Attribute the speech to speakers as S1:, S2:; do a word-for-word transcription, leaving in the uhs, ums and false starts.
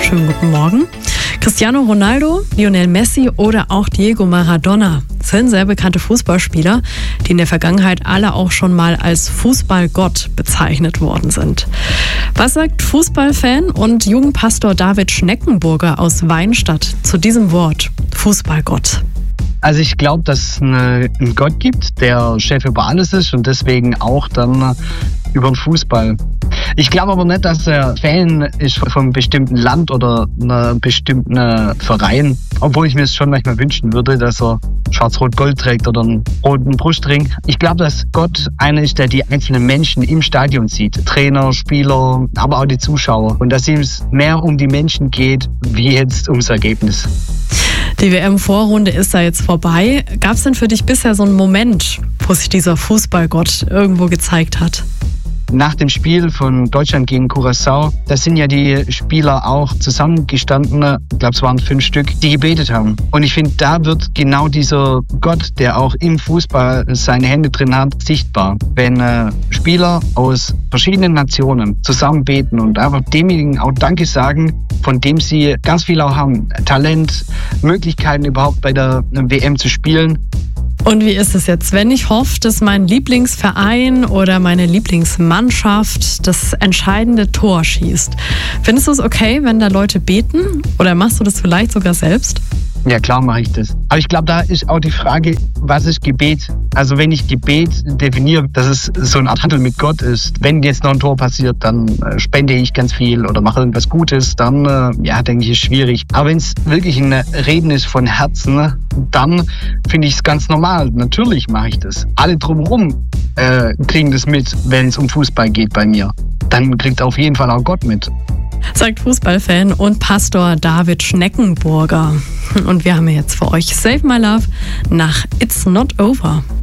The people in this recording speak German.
S1: Schönen guten Morgen. Cristiano Ronaldo, Lionel Messi oder auch Diego Maradona sind sehr bekannte Fußballspieler, die in der Vergangenheit alle auch schon mal als Fußballgott bezeichnet worden sind. Was sagt Fußballfan und Jugendpastor David Schneckenburger aus Weinstadt zu diesem Wort Fußballgott?
S2: Also ich glaube, dass es eine, einen Gott gibt, der Chef über alles ist und deswegen auch dann über den Fußball. Ich glaube aber nicht, dass er Fan ist von einem bestimmten Land oder einem bestimmten Verein, obwohl ich mir es schon manchmal wünschen würde, dass er schwarz-rot-gold trägt oder einen roten Brustring. Ich glaube, dass Gott einer ist, der die einzelnen Menschen im Stadion sieht. Trainer, Spieler, aber auch die Zuschauer. Und dass ihm es mehr um die Menschen geht, wie jetzt ums Ergebnis.
S1: Die W M-Vorrunde ist da jetzt vorbei. Gab es denn für dich bisher so einen Moment, wo sich dieser Fußballgott irgendwo gezeigt hat?
S2: Nach dem Spiel von Deutschland gegen Curaçao, da sind ja die Spieler auch zusammengestanden, ich glaube es waren fünf Stück, die gebetet haben. Und ich finde, da wird genau dieser Gott, der auch im Fußball seine Hände drin hat, sichtbar. Wenn äh, Spieler aus verschiedenen Nationen zusammen beten und einfach demjenigen auch Danke sagen, von dem sie ganz viel auch haben. Talent, Möglichkeiten überhaupt bei der W M zu spielen.
S1: Und wie ist es jetzt, wenn ich hoffe, dass mein Lieblingsverein oder meine Lieblingsmannschaft das entscheidende Tor schießt? Findest du es okay, wenn da Leute beten? Oder machst du das vielleicht sogar selbst?
S2: Ja, klar mache ich das. Aber ich glaube, da ist auch die Frage, was ist Gebet? Also wenn ich Gebet definiere, dass es so eine Art Handel mit Gott ist. Wenn jetzt noch ein Tor passiert, dann äh, spende ich ganz viel oder mache irgendwas Gutes, dann, äh, ja, denke ich, ist schwierig. Aber wenn es wirklich ein Reden ist von Herzen, dann finde ich es ganz normal. Natürlich mache ich das. Alle drumherum äh, kriegen das mit, wenn es um Fußball geht bei mir. Dann kriegt auf jeden Fall auch Gott mit.
S1: Sagt Fußballfan und Pastor David Schneckenburger. Und wir haben jetzt für euch Save My Love nach It's Not Over.